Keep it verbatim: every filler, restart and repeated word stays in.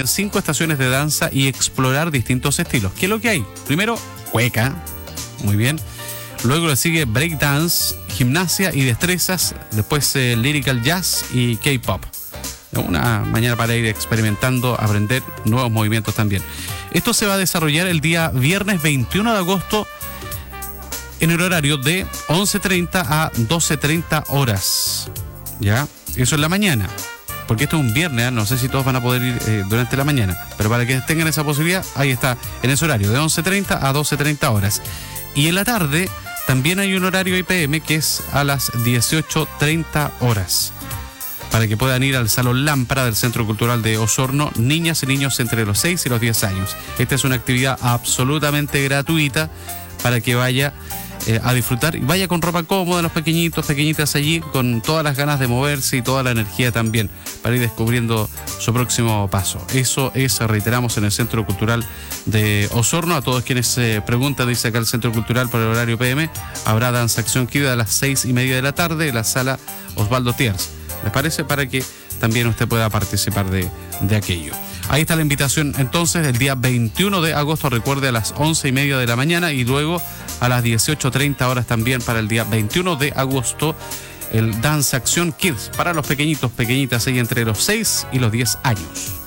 enseñar cinco estaciones de danza y explorar distintos estilos. ¿Qué es lo que hay? Primero, cueca, muy bien. Luego le sigue breakdance, gimnasia y destrezas. Después eh, lyrical jazz y K-pop. Una mañana para ir experimentando, aprender nuevos movimientos también. Esto se va a desarrollar el día viernes veintiuno de agosto en el horario de once treinta a doce treinta horas. ¿Ya? Eso es la mañana. Porque esto es un viernes, ¿eh? No sé si todos van a poder ir eh, durante la mañana. Pero para que tengan esa posibilidad, ahí está, en ese horario, de once treinta a doce treinta horas. Y en la tarde también hay un horario I P M que es a las dieciocho treinta horas. Para que puedan ir al Salón Lámpara del Centro Cultural de Osorno, niñas y niños entre los seis y los diez años. Esta es una actividad absolutamente gratuita para que vaya eh, a disfrutar y vaya con ropa cómoda, los pequeñitos, pequeñitas allí, con todas las ganas de moverse y toda la energía también, para ir descubriendo su próximo paso. Eso es, reiteramos, en el Centro Cultural de Osorno. A todos quienes se preguntan, dice acá el Centro Cultural por el horario P M, habrá danza acción Kid a las seis y media de la tarde en la sala Osvaldo Tiers. ¿Les parece? Para que también usted pueda participar de, de aquello. Ahí está la invitación entonces del día veintiuno de agosto, recuerde, a las once y media de la mañana y luego a las dieciocho treinta horas también para el día veintiuno de agosto, el Dance Action Kids para los pequeñitos, pequeñitas ahí entre los seis y los diez años.